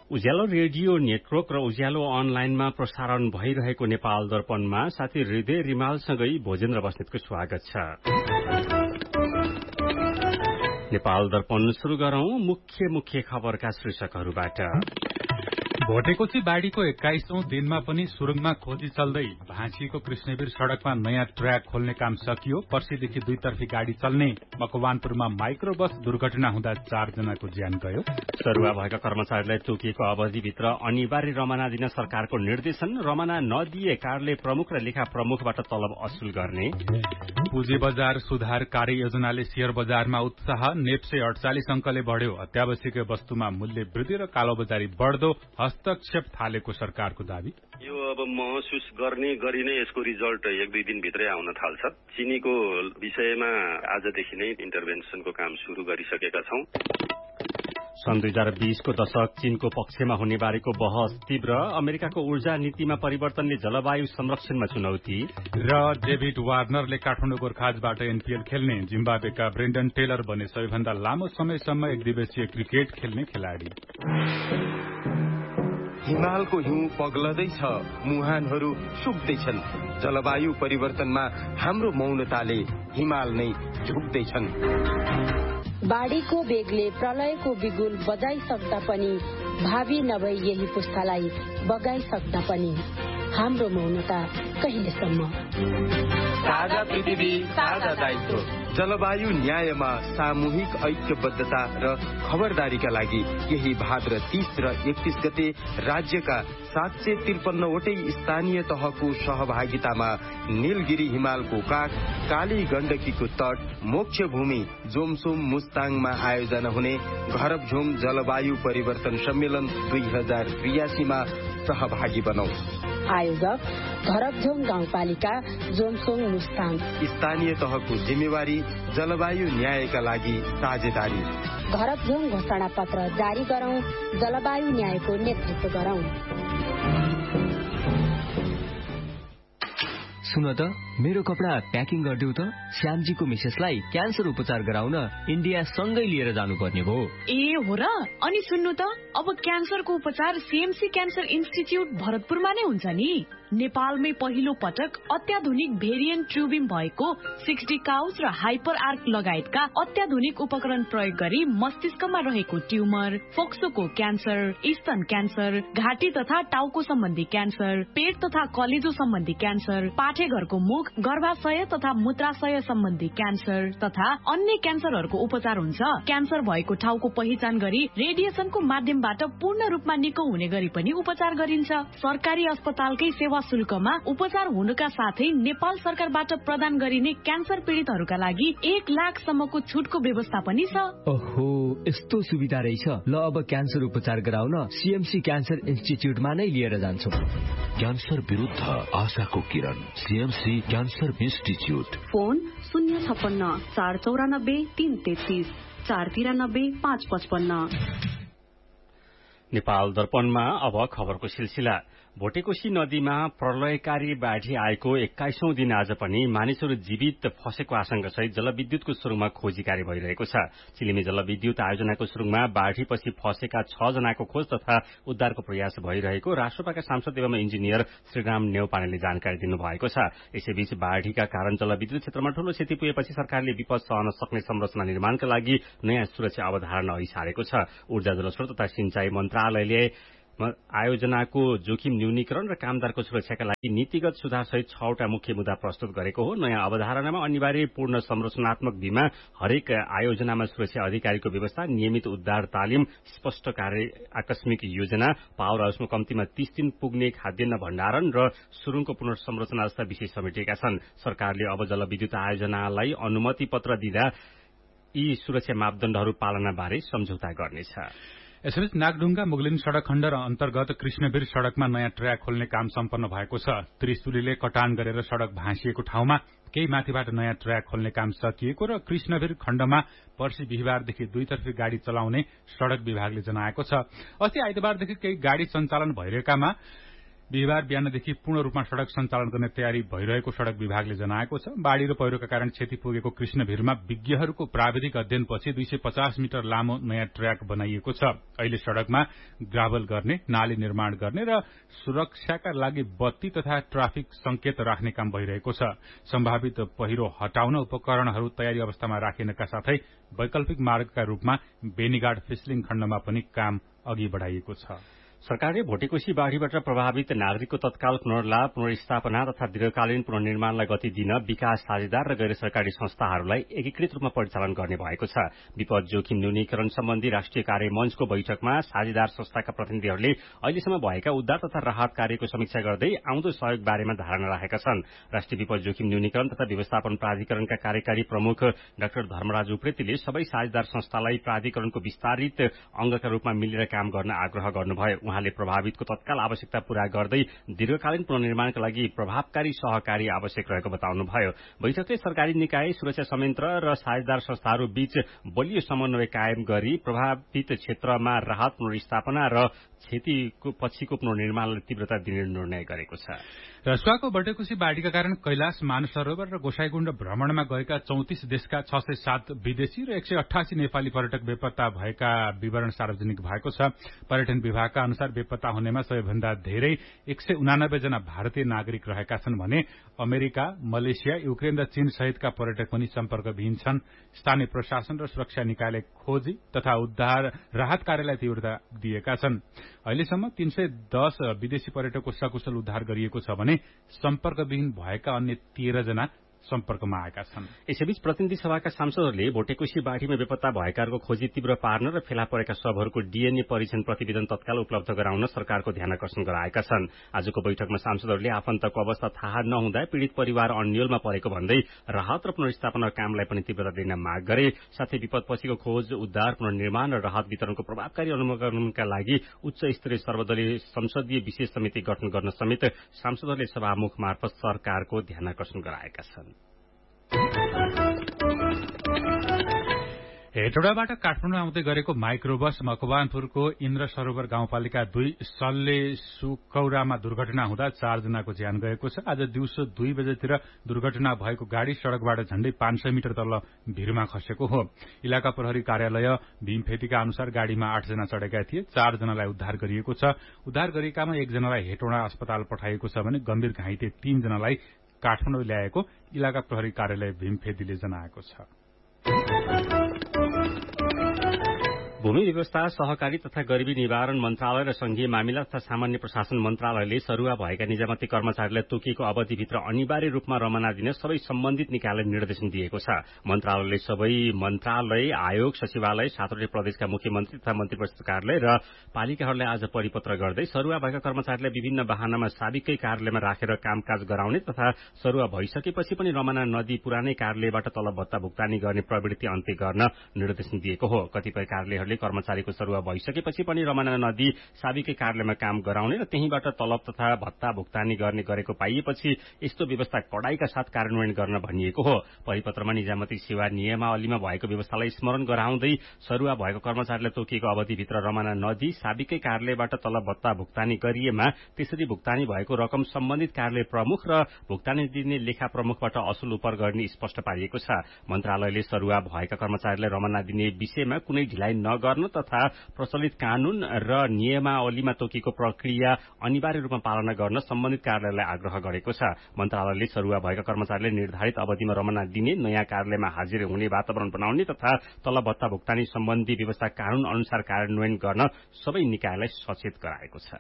उज्यालो radio network र उज्यालो अनलाइनमा प्रसारण भइरहेको नेपाल दर्पणमा साथी हृदय रिमालसँगै भोजेन्द्र बस्नेतको स्वागत छ। नेपाल दर्पण शुरू गरौं मुख्य खबरका शीर्षकहरूबाट। भोटेकोशी बाढ़ीको 21औं दिनमा पनि सुरुङमा खोजी चल्दै भाँसिएको कृष्णवीर सड़कमा नयाँ ट्र्याक खोल्ने काम सकियो। पर्सिदेखि दुईतर्फी गाड़ी चल्ने। मकवानपुरमा माइक्रो बस दुर्घटना हुँदा 4 जनाको ज्यान गयो। सरुवा भएका कर्मचारीलाई तोकिएको अवधिभित्र अनिवार्य रमाना दिन सरकारको निर्देशन। रमाना नदिए कार्यालय प्रमुख र लेखा प्रमुखबाट तलब असुल गर्ने। पुँजी बजार सुधार कार्य योजनाले शेयर बजारमा उत्साह। नेप्से 48 अंकले बढ्यो। अत्यावश्यक वस्तुमा मूल्य वृद्धि र कालोबजारी बढ्दो हस्तक्षेप थालेको सरकारको दावी। यो अब महसुस गर्ने गरी नै यसको रिजल्ट 1-2 दिनभित्रै आउन थाल्छ। चिनीको विषयमा आजदेखि नै इन्टरभेन्सनको काम सुरु गरिसकेका छौं। सन् 2020 को दशक चीनको पक्षमा हुने बारेको बहस तीव्र। अमेरिकाको ऊर्जा नीतिमा परिवर्तनले जलवायु संरक्षणमा चुनौती। र डेभिड वार्नरले काठमाडौँ गोर्खाजबाट एनपीएल खेल्ने। जिम्बाब्वेका ब्रेन्डन टेलर बने सबैभन्दा लामो समयसम्म एकदिवसीय क्रिकेट खेल्ने खेलाडी। हिमालको हिउँ पग्लदैछ, मुहानहरू सुक्दैछन्। जलवायु परिवर्तनमा हाम्रो मौनताले हिमाल नै झुक्दैछन्। बाढ़ीको बेगले प्रलयको बिगुल बजाइसक्दा पनि, भावी नभई यही पुस्तालाई बगाइसक्दा पनि हाम्रो मौनता कहिलेसम्म? साझा पृथ्वी, साझा दायित्व। जलवायु न्यायमा सामूहिक ऐक्यबद्धता र खबरदारीका लागि यही भाद्र 30 र 31 गते राज्यका 753 वटै स्थानीय तहको सहभागितामा नीलगिरी हिमालको काख, काली गण्डकीको तट, मोक्ष भूमि जोमसोम मुस्ताङमा आयोजना हुने घरबझोम जलवायु परिवर्तन सम्मेलन 2083 मा सहभागी बनौ। आयोजक घरबझोम गाउँपालिका जोमसोङ मुस्ताङ। स्थानीय तहको जिम्मेवारी जलवायु न्यायका लागि साझेदारी। घरबझोम घोषणा पत्र जारी गरौं, जलवायु न्यायको नेतृत्व गरौं। सुन त, मेरो कपडा प्याकिङ गरिदेऊ त। श्यामजीको मिसेसलाई क्यान्सर उपचार गराउन इन्डिया सँगै लिएर जानुपर्ने भयो। ए हो र? अनि सुन्नु त, अब क्यान्सरको उपचार सीएमसी क्यान्सर इन्स्टिच्युट भरतपुरमा नै हुन्छ नि। नेपालमै पहिलो पटक अत्याधुनिक भेरिएन्ट ट्युबिङ भएको 60 काउस र हाइपर आर्क लगायतका अत्याधुनिक उपकरण प्रयोग गरी मस्तिष्कमा रहेको ट्युमर, फोक्सोको क्यान्सर, स्तन क्यान्सर, घाँटी तथा टाउको सम्बन्धी क्यान्सर, पेट तथा कलेजो सम्बन्धी क्यान्सर, पाठेघरको मुख, गर्भाशय तथा मूत्राशय सम्बन्धी क्यान्सर तथा अन्य क्यान्सरहरूको उपचार हुन्छ। क्यान्सर भएको ठाउँको पहिचान गरी रेडिएसनको माध्यमबाट पूर्ण रूपमा निको हुने गरी पनि उपचार गरिन्छ। सरकारी अस्पतालकै सेवा शुल्कमा उपचार हुनुका साथै नेपाल सरकारबाट प्रदान गरिने क्यान्सर पीड़ितहरूका लागि 1 लाखसम्मको छुटको व्यवस्था पनि छ। ओहो, यस्तो सुविधा रहेछ। ल, अब क्यान्सर उपचार गराउन सीएमसी क्यान्सर इन्स्टिच्युटमा नै लिएर जान्छौं। क्यान्सर विरुद्ध आशाको किरण, CMC cancer institute. Phone 056 494 333 493 555। Nepal दर्पणमा अब खबरको सिलसिला। भोटेकोशी नदीमा प्रलयकारी बाढ़ी आएको 21औं दिन आज पनि मानिसहरू जीवित फसेको आशंका सहित जलविद्युतको सुरुङमा खोजी कार्य भइरहेको छ। चिलिमी जलविद्युत आयोजनाको सुरुङमा बाढ़ीपछि फसेका 6 जनाको खोज तथा उद्धारको प्रयास भइरहेको राष्ट्रपाका सांसद एवं इन्जिनियर श्रीराम नेउपानेले जानकारी दिनुभएको छ। यसैबीच बाढ़ीका कारण जलविद्युत क्षेत्रमा ठूलो क्षति पुगेपछि सरकारले विपद सहन सक्ने संरचना निर्माणका लागि नयाँ सुरक्षा अवधारणा अघि सारेको छ। ऊर्जा जलस्रोत तथा सिंचाई मन्त्रालयले आयोजनाको जोखिम न्यूनीकरण र कामदारको सुरक्षाका लागि नीतिगत सुधार सहित 6 वटा मुख्य मुद्दा प्रस्तुत गरेको हो। नयाँ अवधारणामा अनिवार्य पूर्ण संरचनात्मक बीमा, हरेक आयोजनामा सुरक्षा अधिकारीको व्यवस्था, नियमित उद्धार तालिम, स्पष्ट कार्य आकस्मिक योजना, पावर हाउसमा कम्तीमा 30 दिन पुग्ने खाद्यान्न भण्डारण र सुरुङको पुनर्संरचना जस्ता विषय समेटिएका छन्। सरकारले अब जलविद्युत आयोजनालाई अनुमति पत्र दिँदा यी सुरक्षा मापदण्डहरू पालना बारे सम्झौता गर्नेछ। यसैबीच नागढुङ्गा मुगलिन सड़क खण्ड र अन्तर्गत कृष्णवीर सड़कमा नयाँ ट्र्याक खोल्ने काम सम्पन्न भएको छ। त्रिशुलीले कटान गरेर सड़क भाँसिएको ठाउँमा केही माथिबाट नयाँ ट्र्याक खोल्ने काम सकिएको र कृष्णवीर खण्डमा पर्सि बिहिबारदेखि दुईतर्फी गाड़ी चलाउने सड़क विभागले जनाएको छ। अस्ति आइतबारदेखि केही गाड़ी सञ्चालन भइरहेकामा बिहिबार बिहानदेखि पूर्ण रूपमा सड़क सञ्चालन गर्ने तयारी भइरहेको सड़क विभागले जनाएको छ। बाढ़ी र पहिरोका कारण क्षति पुगेको कृष्णभिरमा विज्ञहरूको प्राविधिक अध्ययनपछि 250 मिटर लामो नयाँ ट्र्याक बनाइएको छ। अहिले सड़कमा ग्राभल गर्ने, नाली निर्माण गर्ने र सुरक्षाका लागि बत्ती तथा ट्राफिक संकेत राख्ने काम भइरहेको छ। सम्भावित पहिरो हटाउन उपकरणहरू तयारी अवस्थामा राखिनका साथै वैकल्पिक मार्गका रूपमा बेनीघाट फिसलिङ खण्डमा पनि काम अघि बढ़ाइएको छ। सरकारले भोटेकोशी बाढ़ीबाट प्रभावित नागरिकको तत्काल पुनर्लाभ, पुनर्स्थापना तथा दीर्घकालीन पुनर्निर्माणलाई गति दिन विकास साझेदार र गैर सरकारी संस्थाहरूलाई एकीकृत रूपमा परिचालन गर्ने भएको छ। विपद जोखिम न्यूनीकरण सम्बन्धी राष्ट्रिय कार्य मञ्चको बैठकमा साझेदार संस्थाका प्रतिनिधिहरूले अहिलेसम्म भएका उद्धार तथा राहत कार्यको समीक्षा गर्दै आउँदो सहयोग बारेमा धारणा राखेका छन्। राष्ट्रिय विपद जोखिम न्यूनीकरण तथा व्यवस्थापन प्राधिकरणका कार्यकारी प्रमुख डाक्टर धर्मराज उप्रेतीले सबै साझेदार संस्थालाई प्राधिकरणको विस्तारित अंगका रूपमा मिलेर काम गर्न आग्रह गर्नुभयो। उहाँले प्रभावितको तत्काल आवश्यकता पूरा गर्दै दीर्घकालीन पुनर्निर्माणका लागि प्रभावकारी सहकारी आवश्यक रहेको बताउनुभयो। बैठकले सरकारी निकाय, सुरक्षा संयन्त्र र साझेदार संस्थाहरू बीच बलियो समन्वय कायम गरी प्रभावित क्षेत्रमा राहत, पुनर्स्थापना र क्षतिको पछिको पुनर्निर्माणलाई तीव्रता दिने निर्णय गरेको छ। रसुवाको बटेकोशी बाढ़ीका कारण कैलाश, मानसरोवर र गोसाईकुण्ड भ्रमणमा गएका 34 देशका 607 विदेशी र 188 नेपाली पर्यटक बेपत्ता भएका विवरण सार्वजनिक भएको छ। पर्यटन विभागका अनुसार बेपत्ता हुनेमा सबैभन्दा धेरै 189 जना भारतीय नागरिक रहेका छन् भने अमेरिका, मलेसिया, युक्रेन र चीन सहितका पर्यटक पनि सम्पर्कविहीन छन्। स्थानीय प्रशासन र सुरक्षा निकायले खोजी तथा उद्धार राहत कार्यलाई तीव्रता दिएका छन्। अहिलेसम्म 310 विदेशी पर्यटकको सकुशल उद्धार गरिएको छ भने सम्पर्कविहीन भएका अन्य 13 जना सम्पर्कमा आएका छन्। यसैबीच प्रतिनिधि सभाका सांसदहरूले भोटेकोशी बाढ़ीमा बेपत्ता भएकाहरूको खोजी तीव्र पार्न र फेला परेका शवहरूको डीएनए परीक्षण प्रतिवेदन तत्काल उपलब्ध गराउन सरकारको ध्यान आकर्षण गराएका छन्। आजको बैठकमा सांसदहरूले आफन्तको अवस्था थाहा नहुँदा पीड़ित परिवार अन्योलमा परेको भन्दै राहत र पुनर्स्थापना कामलाई पनि तीव्रता दिन माग गरे। साथै विपदपछिको खोज, उद्धार, पुनर्निर्माण र राहत वितरणको प्रभावकारी अनुगमनका लागि उच्च स्तरीय सर्वदलीय संसदीय विशेष समिति गठन गर्न समेत सांसदहरूले सभामुख मार्फत सरकारको ध्यान आकर्षण गराएका छन्। हेटौडाबाट काठमाडौँ आउँदै गरेको माइक्रो बस मकवानपुरको इन्द्र सरोवर गाउँपालिका 2 सल्ले सुकौरामा दुर्घटना हुँदा 4 जनाको ज्यान गएको छ। आज दिउँसो 2 बजेतिर दुर्घटना भएको गाड़ी सड़कबाट झण्डै 500 मिटर तल भिरमा खसेको हो। इलाका प्रहरी कार्यालय भीमफेटीका अनुसार गाड़ीमा 8 जना चढेका थिए। 4 जनालाई उद्धार गरिएको छ। उद्धार गरिएकामा 1 जनालाई हेटौडा अस्पताल पठाइएको छ भने गम्भीर घाइते 3 जनालाई काठमाडौँ ल्याएको इलाका प्रहरी कार्यालय भीमफेटीले जनाएको छ। भूमि व्यवस्था, सहकारी तथा गरिबी निवारण मन्त्रालय र संघीय मामिला तथा सामान्य प्रशासन मन्त्रालयले सरुवा भएका निजामती कर्मचारीलाई तोकिएको अवधिभित्र अनिवार्य रूपमा रमाना दिन सबै सम्बन्धित निकायलाई निर्देशन दिएको छ। मन्त्रालयले सबै मन्त्रालय, आयोग, सचिवालय, 7वटै प्रदेशका मुख्यमन्त्री तथा मन्त्री परिषद कार्यालय र पालिकाहरूलाई आज परिपत्र गर्दै सरुवा भएका कर्मचारीलाई विभिन्न बहानामा साबिकै कार्यालयमा राखेर कामकाज गराउने तथा सरुवा भइसकेपछि पनि रमाना नदी पुरानै कार्यालयबाट तलब भत्ता भुक्तानी गर्ने प्रवृत्ति अन्त्य गर्न निर्देशन दिएको हो। कतिपय कार्यालयहरूले कर्मचारीको सरुवा भइसकेपछि पनि रमाना नदी साबिकै कार्यालयमा काम गराउने र त्यहीबाट तलब तथा भत्ता भुक्तानी गर्ने गरेको पाइएपछि यस्तो व्यवस्था कडाईका साथ कार्यान्वयन गर्न भनिएको हो। परिपत्रमा निजामती सेवा नियमावलीमा भएको व्यवस्थालाई स्मरण गराउँदै सरुवा भएको कर्मचारीलाई तोकिएको अवधिभित्र रमाना नदी साबिकै कार्यालयबाट तलब भत्ता भुक्तानी गरिएमा त्यसरी भुक्तानी भएको रकम सम्बन्धित कार्यालय प्रमुख र भुक्तानी दिने लेखा प्रमुखबाट असुल उपर गर्ने स्पष्ट पारिएको छ। मन्त्रालयले सरुवा भएका कर्मचारीलाई रमाना दिने विषयमा कुनै ढिलाइ गर्न तथा प्रचलित कानून र नियमावलीमा तोकिएको प्रक्रिया अनिवार्य रूपमा पालना गर्न सम्बन्धित कार्यालयलाई आग्रह गरेको छ। मन्त्रालयले सरुवा भएका कर्मचारीले निर्धारित अवधिमा रमाना दिने, नयाँ कार्यालयमा हाजिर हुने वातावरण बनाउने तथा तलब भत्ता भुक्तानी सम्बन्धी व्यवस्था कानून अनुसार कार्यान्वयन गर्न सबै निकायलाई सचेत गराएको छ।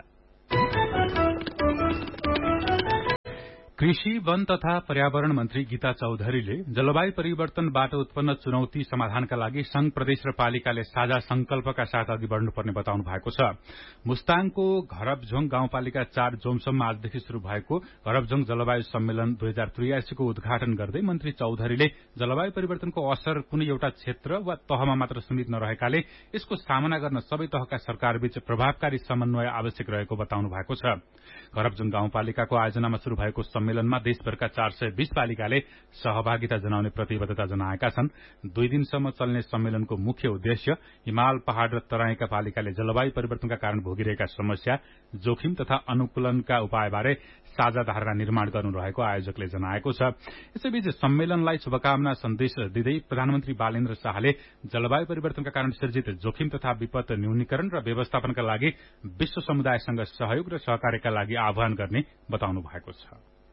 कृषि, वन तथा पर्यावरण मन्त्री गीता चौधरीले जलवायु परिवर्तनबाट उत्पन्न चुनौती समाधानका लागि संघ, प्रदेश र पालिकाले साझा संकल्पका साथ अघि बढ़नुपर्ने बताउनु भएको छ। मुस्ताङको घरबझोङ गाउँपालिका 4 जोमसम्म आजदेखि शुरू भएको घरबझोङ जलवायु सम्मेलन 2083 को उद्घाटन गर्दै मन्त्री चौधरीले जलवायु परिवर्तनको असर कुनै एउटा क्षेत्र वा तहमा मात्र सीमित नरहेकाले यसको सामना गर्न सबै तहका सरकारबीच प्रभावकारी समन्वय आवश्यक रहेको बताउनु भएको छ। घरबझोङ गाउँपालिकाको आयोजनामा शुरू भएको सम्मेलनमा देशभरका 420 पालिकाले सहभागिता जनाउने प्रतिबद्धता जनाएका छन्। 2 दिनसम्म चल्ने सम्मेलनको मुख्य उद्देश्य हिमाल, पहाड़ र तराईका पालिकाले जलवायु परिवर्तनका कारण भोगिरहेका समस्या, जोखिम तथा अनुकूलनका उपायबारे साझा धारणा निर्माण गर्नु रहेको आयोजकले जनाएको छ। यसैबीच सम्मेलनलाई शुभकामना सन्देश दिँदै प्रधानमन्त्री बालेन्द्र शाहले जलवायु परिवर्तनका कारण सिर्जित जोखिम तथा विपद न्यूनीकरण र व्यवस्थापनका लागि विश्व समुदायसँग सहयोग र सहकार्यका लागि आह्वान गर्ने बताउनु भएको छ।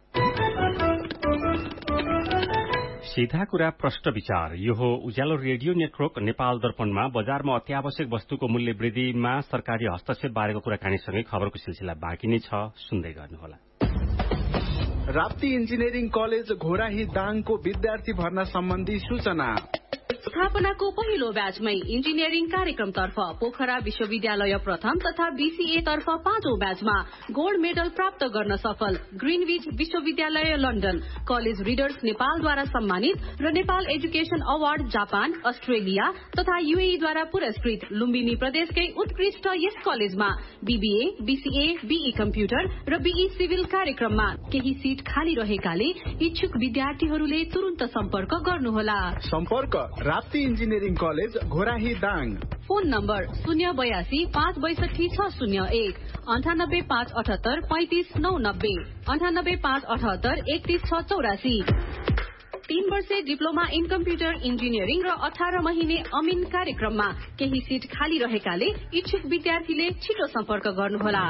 सीधा कुरा प्रश्न विचार। यो हो उज्यालो रेडियो नेटवर्क नेपाल दर्पणमा बजारमा अत्यावश्यक वस्तुको मूल्य वृद्धिमा सरकारी हस्तक्षेप बारेको कुराकानीसँगै खबरको सिलसिला बाँकी नै छ, सुन्दै गर्नुहोला। राप्ती इन्जिनियरिङ कलेज घोराही दाङको विद्यार्थी भर्ना सम्बन्धी सूचना। स्थापनाको पहिलो ब्याचमै इन्जिनियरिङ कार्यक्रमतर्फ पोखरा विश्वविद्यालय प्रथम तथा बीसीए तर्फ 5औं ब्याचमा गोल्ड मेडल प्राप्त गर्न सफल ग्रीनविच विश्वविद्यालय लन्डन, कलेज रिडर्स नेपालद्वारा सम्मानित र Nepal education award Japan, Australia तथा यूएईद्वारा पुरस्कृत लुम्बिनी प्रदेशकै उत्कृष्ट यस कलेजमा बीबीए, बीसीए, बीई कम्प्युटर र बीई सिभिल कार्यक्रममा केही सीट खाली रहेकाले इच्छुक विद्यार्थीहरूले तुरुन्त सम्पर्क गर्नुहोला। सम्पर्क Rapti engineering college Ghorahi Dang. Phone number 082 562 601 98 578 35 990 98 578 31 684। 3 वर्षे डिप्लोमा इन कम्प्युटर इन्जिनियरिङ र 18 महिने अमिन कार्यक्रममा केही सीट खाली रहेकाले इच्छुक विद्यार्थीले छिटो सम्पर्क गर्नुहोला।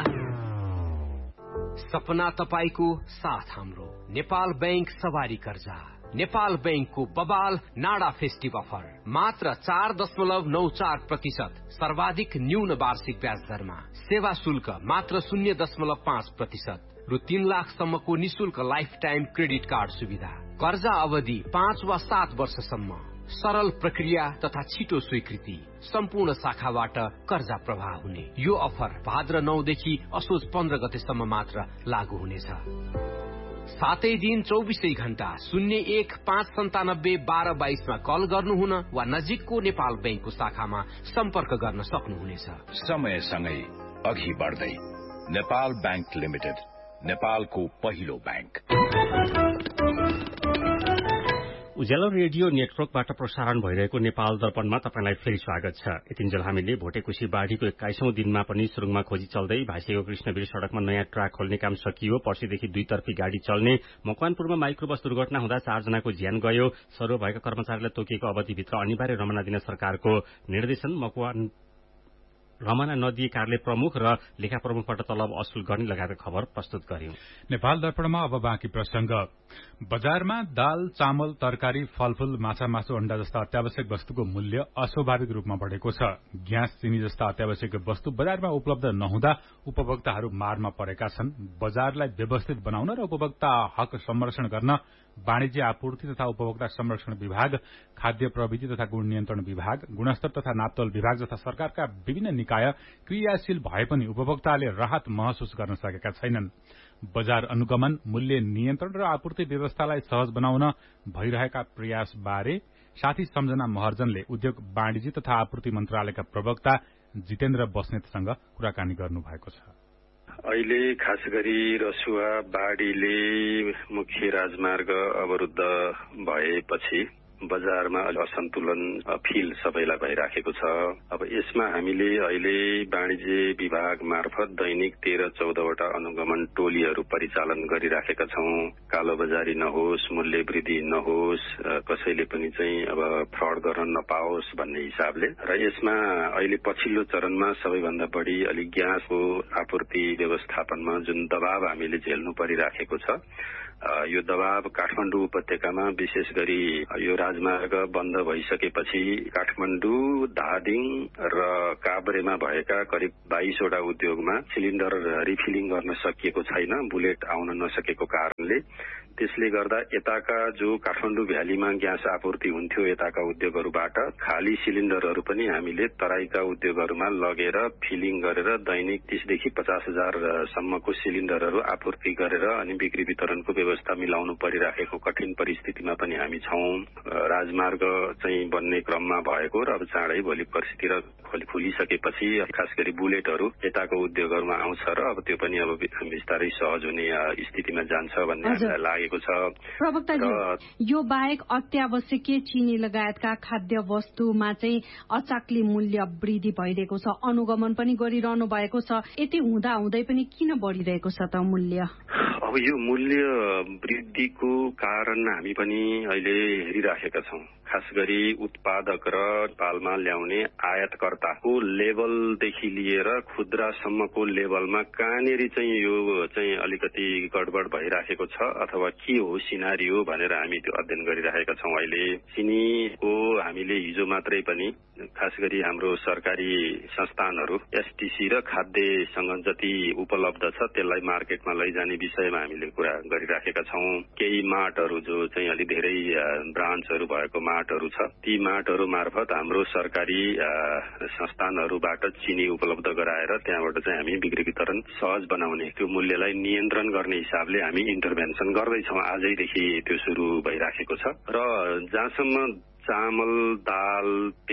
सपना तपाईको साथ हाम्रो नेपाल बैंक सवारी कर्जा। नेपाल बैंकको बबाल नाडा फेस्टिभ अफर मात्र 4.94% सर्वाधिक न्यून वार्षिक ब्याज दरमा, सेवा शुल्क मात्र 0.5% रु 3 लाखसम्मको निशुल्क लाइफ टाइम क्रेडिट कार्ड सुविधा, कर्जा अवधि 5 वा 7 वर्षसम्म, सरल प्रक्रिया तथा छिटो स्वीकृति, सम्पूर्ण शाखाबाट कर्जा प्रवाह हुने। यो अफर भाद्र 9 देखि असोज 15 गतेसम्म मात्र लागू हुनेछ। 7 दिन 24 घण्टा 01 597 12 22 मा कल गर्नुहुन वा नजिकको नेपाल बैंकको शाखामा सम्पर्क गर्न सक्नुहुनेछ। समयसँगै अघि बढ्दै नेपाल बैंक लिमिटेड, नेपालको पहिलो बैंक। उज्यालो रेडियो नेटवर्कबाट प्रसारण भइरहेको नेपाल दर्पणमा तपाईलाई फेरि स्वागत छ। यतिन्जेल हामीले भोटेकोशी बाढीको 21औं दिनमा पनि सुरुङमा खोजी चल्दै भाइसेको कृष्णवीर सड़कमा नयाँ ट्र्याक खोल्ने काम सकियो। पर्सिदेखि 2 तर्फी गाड़ी चल्ने। मकवानपुरमा माइक्रो बस दुर्घटना हुँदा 4 जनाको ज्यान गयो। सरुवा भएका कर्मचारीलाई तोकिएको अवधिभित्र अनिवार्य रमना दिन सरकारको निर्देशन। रमना नदिए कार्यालय प्रमुख र लेखा प्रमुखबाट तलब असुल गर्ने लगायतका खबर प्रस्तुत गर्यौं। नेपाल दर्पणमा अब बाँकी प्रसंग। बजारमा दाल, चामल, तरकारी, फलफूल, माछा, मासु, अण्डा जस्ता अत्यावश्यक वस्तुको मूल्य अस्वाभाविक रूपमा बढेको छ। ग्यास, चिनी जस्ता अत्यावश्यक वस्तु बजारमा उपलब्ध नहुँदा उपभोक्ताहरू मारमा परेका छन्। बजारलाई व्यवस्थित बनाउन र उपभोक्ता हक संरक्षण गर्न वाणिज्य आपूर्ति तथा उपभोक्ता संरक्षण विभाग, खाद्य प्रविधि तथा गुण नियन्त्रण विभाग, गुणस्तर तथा नापतोल विभाग जस्ता सरकारका विभिन्न निकाय क्रियाशील भए पनि उपभोक्ताले राहत महसुस गर्न सकेका छैनन्। बजार अनुगमन, मूल्य नियन्त्रण र आपूर्ति व्यवस्थालाई सहज बनाउन भइरहेका प्रयास बारे साथी सम्झना महर्जनले उद्योग, वाणिज्य तथा आपूर्ति मन्त्रालयका प्रवक्ता जितेन्द्र बस्नेतसँग कुराकानी गर्नुभएको छ। अहिले खास गरी रसुवा बाढीले मुख्य राजमार्ग अवरुद्ध भएपछि बजारमा असन्तुलन फिल सबैलाई भइराखेको छ। अब यसमा हामीले अहिले वाणिज्य विभाग मार्फत दैनिक 13-14 वटा अनुगमन टोलीहरू परिचालन गरिराखेका छौं। कालो बजारी नहोस्, मूल्य वृद्धि नहोस्, कसैले पनि चाहिँ अब फ्रड गर्न नपाओस् भन्ने हिसाबले र यसमा अहिले पछिल्लो चरणमा सबैभन्दा बढी अलिक ग्यासको आपूर्ति व्यवस्थापनमा जुन दबाव हामीले झेल्नु परिराखेको छ, यो दबाव काठमाडौँ उपत्यकामा विशेष गरी यो राजमार्ग बन्द भइसकेपछि काठमाडौँ, धादिङ र काभ्रेमा भएका करिब 22 वटा उद्योगमा सिलिन्डर रिफिलिङ गर्न सकिएको छैन। बुलेट आउन नसकेको कारणले त्यसले गर्दा यताका जो काठमाडौँ भ्यालीमा ग्यास आपूर्ति हुन्थ्यो यताका उद्योगहरूबाट खाली सिलिन्डरहरू पनि हामीले तराईका उद्योगहरूमा लगेर फिलिङ गरेर दैनिक 30 देखि 50,000 सम्मको सिलिन्डरहरू आपूर्ति गरेर अनि बिक्री वितरणको व्यवस्था मिलाउनु परिराखेको कठिन परिस्थितिमा पनि हामी छौं। राजमार्ग चाहिँ बन्ने क्रममा भएको र अब चाँडै भोलि पर्सितिर खुलिसकेपछि खास गरी बुलेटहरू यताको उद्योगहरूमा आउँछ र अब त्यो पनि अब बिस्तारै सहज हुने स्थितिमा जान्छ भन्ने हामीलाई लागेको छ। प्रवक्ताजी, यो बाहेक अत्यावश्यकीय चिनी लगायतका खाद्य वस्तुमा चाहिँ अचाक्ली मूल्य वृद्धि भइरहेको छ, अनुगमन पनि गरिरहनु भएको छ। यति हुँदै पनि किन बढिरहेको छ त मूल्य? अब यो मूल्य वृद्धिको कारण हामी पनि अहिले हेरिराखेका छौं। खास गरी उत्पादक र नेपालमा ल्याउने आयातकर्ताको लेभलदेखि लिएर खुद्रासम्मको लेभलमा कहाँनेरि चाहिँ यो चाहिँ अलिकति गडबड भइराखेको छ अथवा के हो सिनारियो भनेर हामी त्यो अध्ययन गरिराखेका छौं। अहिले चिनीको हामीले हिजो मात्रै पनि खास गरी हाम्रो सरकारी संस्थानहरू एसटीसी र खाद्यसँग जति उपलब्ध छ त्यसलाई मार्केटमा लैजाने विषयमा हामीले कुरा गरिराखेका छौं। केही मार्टहरू जो चाहिँ अलि धेरै ब्रान्चहरू भएको मार्टहरू छ, ती मार्टहरू मार्फत हाम्रो सरकारी संस्थानहरूबाट चिनी उपलब्ध गराएर त्यहाँबाट चाहिँ हामी बिक्री वितरण सहज बनाउने, त्यो मूल्यलाई नियन्त्रण गर्ने हिसाबले हामी इन्टरभेन्सन गर्दैछौं। आजैदेखि त्यो सुरु भइराखेको छ र जहाँसम्म चामल, दाल,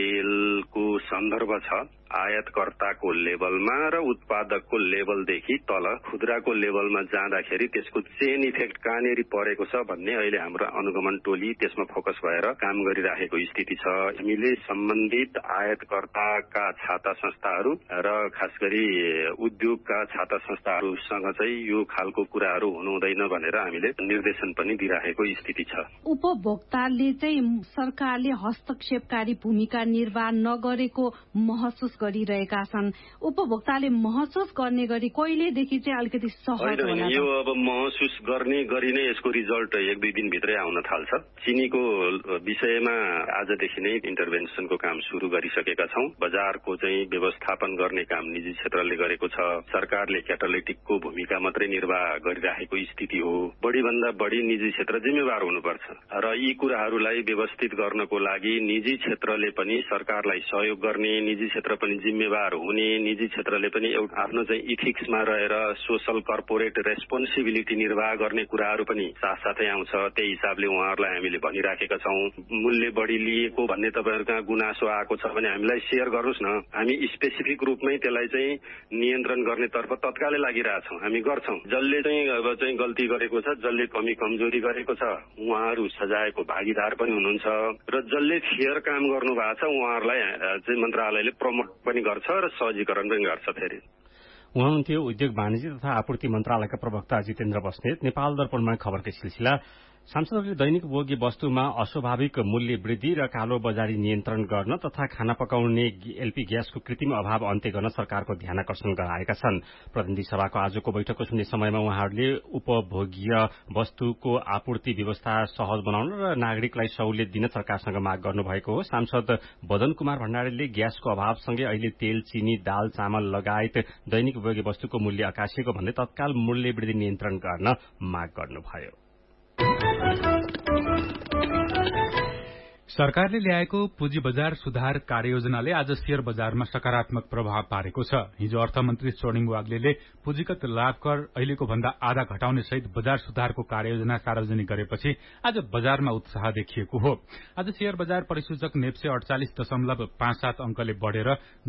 तेलको सन्दर्भ छ, आयातकर्ताको लेभलमा र उत्पादकको लेभलदेखि तल खुद्राको लेभलमा जाँदाखेरि त्यसको चेन इफेक्ट कहाँनेरि परेको छ भन्ने अहिले हाम्रो अनुगमन टोली त्यसमा फोकस भएर काम गरिराखेको स्थिति छ। हामीले सम्बन्धित आयातकर्ताका छाता संस्थाहरू र खास गरी उद्योगका छाता संस्थाहरूसँग चाहिँ यो खालको कुराहरू हुनु हुँदैन भनेर हामीले निर्देशन पनि दिइराखेको स्थिति छ। उपभोक्ताले चाहिँ सरकारले हस्तक्षेपकारी भूमिका निर्वाह नगरेको महसुस गरिरहेका छन्। उपभोक्ताले महसुस गर्ने गरी कहिलेदेखि चाहिँ अलिकति सहज होला? यो अब महसुस गर्ने गरी नै यसको रिजल्ट 1-2 दिनभित्रै आउन थाल्छ। चिनीको विषयमा आजदेखि नै इन्टरभेन्सनको काम सुरु गरिसकेका छौं। बजारको चाहिँ व्यवस्थापन गर्ने काम निजी क्षेत्रले गरेको छ। सरकारले क्याटालिटिकको भूमिका मात्रै निर्वाह गरिराखेको स्थिति हो। बढीभन्दा बढी निजी क्षेत्र जिम्मेवार हुनुपर्छ र यी कुराहरूलाई व्यवस्थित गर्नको लागि निजी क्षेत्रले पनि सरकारलाई सहयोग गर्ने, निजी क्षेत्र पनि जिम्मेवार हुने, निजी क्षेत्रले पनि एउटा आफ्नो चाहिँ इथिक्समा रहेर सोशल कर्पोरेट रेस्पोन्सिबिलिटी निर्वाह गर्ने कुराहरू पनि साथसाथै आउँछ। त्यही हिसाबले उहाँहरूलाई हामीले भनिराखेका छौं। मूल्य बढी लिएको भन्ने तपाईहरुका गुनासो आएको छ भने हामीलाई शेयर गर्नुस् न। हामी स्पेसिफिक रूपमै त्यसलाई चाहिँ नियन्त्रण गर्नेतर्फ तत्कालै लागिरहेछौं, हामी गर्छौं। जसले चाहिँ अब चाहिँ गल्ती गरेको छ, जसले कमी कमजोरी गरेको छ, उहाँहरू सजायको भागीदार पनि हुनुहुन्छ र जसले फेयर काम गर्नु भएको छ उहाँहरूलाई चाहिँ मन्त्रालयले प्रमोट पनि गर्छ र सहजीकरण पनि गर्छ। फेरि उहाँनुहुन्थ्यो उद्योग वाणिज्य तथा आपूर्ति मन्त्रालयका प्रवक्ता जितेन्द्र बस्नेत। नेपाल दर्पणमा खबरकै सिलसिला। सांसदहरूले दैनिक उपभोग्य वस्तुमा अस्वाभाविक मूल्य वृद्धि र कालो बजारी नियन्त्रण गर्न तथा खाना पकाउने एलपी ग्यासको कृत्रिम अभाव अन्त्य गर्न सरकारको ध्यानकर्षण गराएका छन्। प्रतिनिधि सभाको आजको बैठकको सुन्ने समयमा उहाँहरूले उपभोग्य वस्तुको आपूर्ति व्यवस्था सहज बनाउन र नागरिकलाई सहुलियत दिन सरकारसँग माग गर्नुभएको हो। सांसद बदन कुमार भण्डारीले ग्यासको अभावसँगै अहिले तेल, चिनी, दाल, चामल लगायत दैनिक उपभोग्य वस्तुको मूल्य आकाशिएको भन्दै तत्काल मूल्य वृद्धि नियन्त्रण गर्न माग गर्नुभयो। सरकारले ल्याएको पुँजी बजार सुधार कार्ययोजनाले आज शेयर बजारमा सकारात्मक प्रभाव पारेको छ। हिजो अर्थमन्त्री स्वर्णिम वाग्लेले पुँजीगत लाभ कर अहिलेको भन्दा आधा घटाउने सहित बजार सुधारको कार्ययोजना सार्वजनिक गरेपछि आज बजारमा उत्साह देखिएको हो। आज शेयर बजार परिसूचक नेप्से 48.57 अंकले बढ़ेर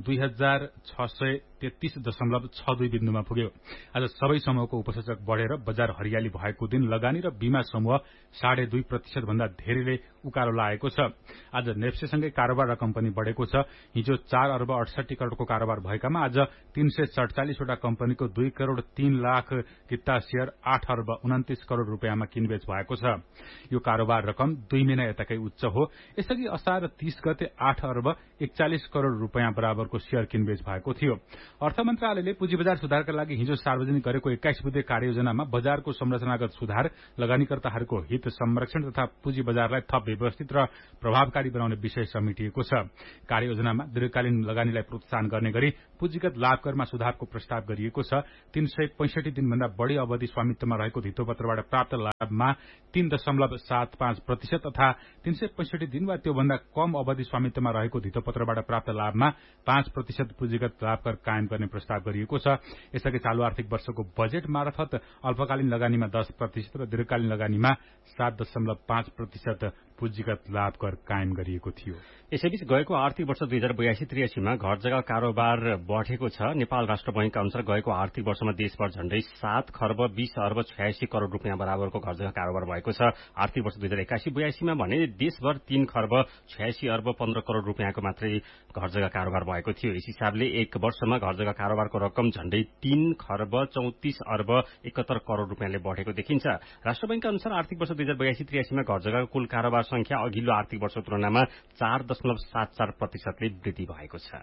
2663.62 बिन्दुमा पुग्यो। आज सबै समूहको उपसूचक बढ़ेर बजार हरियाली भएको दिन लगानी र बीमा समूह 2.5% भन्दा धेरैले उकालो लागेको छ। आज नेप्सेसँगै कारोबार रकम पनि बढ़ेको छ। हिजो 4 अर्ब 68 करोड़को कारोबार भएकामा आज 347 वटा कम्पनीको 2 करोड़ 3 लाख किता शेयर 8 अर्ब 29 करोड़ रुपियाँमा किनबेच भएको छ। यो कारोबार रकम 2 महिना यताकै उच्च हो। यसअघि असार 30 गते 8 अर्ब 41 करोड़ रुपियाँ बराबरको शेयर किनबेच भएको थियो। अर्थ मन्त्रालयले पुँजी बजार सुधारका लागि हिजो सार्वजनिक गरेको 21 बुँदे कार्ययोजनामा बजारको संरचनागत सुधार, लगानीकर्ताहरूको हित संरक्षण तथा पुँजी बजारलाई थप व्यवस्थित र प्रभावकारी बनाउने विषय समेटिएको छ। कार्ययोजनामा दीर्घकालीन लगानीलाई प्रोत्साहन गर्ने गरी पुँजीगत लाभकरमा सुधारको प्रस्ताव गरिएको छ। 365 दिनभन्दा बढ़ी अवधि स्वामित्वमा रहेको धितोपत्रबाट प्राप्त लाभमा 3.75% तथा 365 दिन वा त्योभन्दा कम अवधि स्वामित्वमा रहेको धितोपत्रबाट प्राप्त लाभमा 5% पुँजीगत लाभकर कायम गर्ने प्रस्ताव गरिएको छ। यसअघि चालू आर्थिक वर्षको बजेट मार्फत अल्पकालीन लगानीमा 10% र दीर्घकालीन लगानीमा 7.5% पुँजीगत लाभ कर कायम गरिएको थियो। यसैबीच गएको आर्थिक वर्ष 2082-83 मा घर जग्गा कारोबार बढेको छ। नेपाल राष्ट्र बैंकका अनुसार गएको आर्थिक वर्षमा देशभर झण्डै 7 खर्ब 20 अर्ब 86 करोड़ रुपियाँ बराबरको घर जग्गा कारोबार भएको छ। आर्थिक वर्ष 2081-82 मा भने देशभर 3 खर्ब 86 अर्ब 15 करोड़ रुपियाँको मात्रै घर जग्गा कारोबार भएको थियो। यस हिसाबले एक वर्षमा घर जग्गा कारोबारको रकम झण्डै 3 खर्ब 34 अर्ब 71 करोड़ रुपियाँले बढेको देखिन्छ। राष्ट्र बैंकका अनुसार आर्थिक वर्ष 2082-83 मा घर जग्गाको कुल कारोबार संख्या अघिल्लो आर्थिक वर्षको तुलनामा 4.74% ले वृद्धि भएको छ।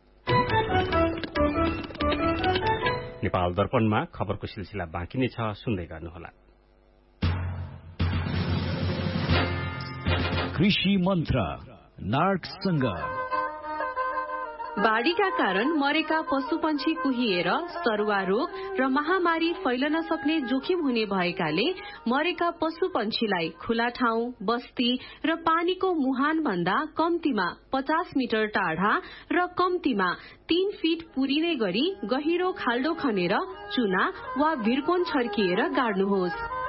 नेपाल दर्पणमा खबरको सिलसिला बाँकी नै छ, सुन्दै गर्नुहोला। कृषि मन्त्र नार्कसँग बाढ़ीका कारण मरेका पशुपन्छी कुहिएर सरुवा रोग र महामारी फैलन सक्ने जोखिम हुने भएकाले मरेका पशुपन्छीलाई खुला ठाउँ, बस्ती र पानीको मुहान भन्दा कम्तीमा 50 मिटर टाढा र कम्तीमा 3 फिट पुरिने गरी गहिरो खाल्डो खनेर चुना वा भिर्कोन छर्किएर गाड्नुहोस्।